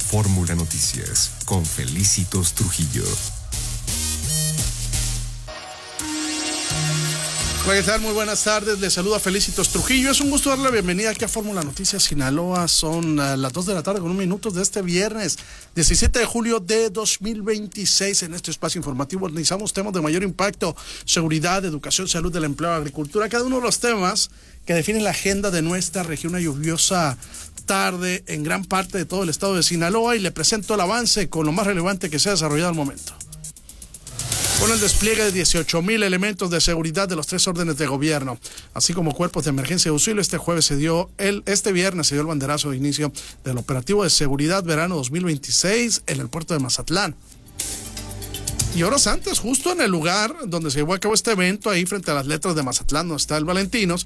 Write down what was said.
Fórmula Noticias con Felicitos Trujillo. Hola, ¿qué tal? Muy buenas tardes. Les saluda Felicitos Trujillo. Es un gusto darle la bienvenida aquí a Fórmula Noticias Sinaloa. Son las 2 de la tarde con 1 minuto de este viernes 17 de julio de 2026. En este espacio informativo analizamos temas de mayor impacto: seguridad, educación, salud, del empleo, agricultura. Cada uno de los temas que definen la agenda de nuestra región. Una lluviosa tarde en gran parte de todo el estado de Sinaloa, y le presento el avance con lo más relevante que se ha desarrollado al momento. Con el despliegue de 18,000 elementos de seguridad de los 3 órdenes de gobierno, así como cuerpos de emergencia y auxilio, este viernes se dio el banderazo de inicio del operativo de seguridad verano 2026 en el puerto de Mazatlán. Y horas antes, justo en el lugar donde se llevó a cabo este evento, ahí frente a las letras de Mazatlán, donde está el Valentinos,